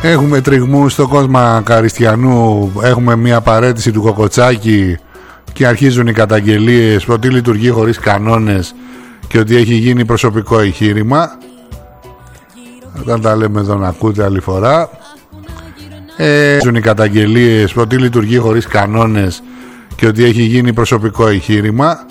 Έχουμε τριγμού στο κόσμο Καριστιανού. Έχουμε μια παρέτηση του Κοκοτσάκη και αρχίζουν οι καταγγελίες ότι λειτουργεί χωρίς κανόνες και ότι έχει γίνει προσωπικό εγχείρημα. Όταν τα λέμε εδώ να ακούτε άλλη φορά. Αρχίζουν οι καταγγελίες ότι λειτουργεί χωρίς κανόνες και ότι έχει γίνει προσωπικό εγχείρημα.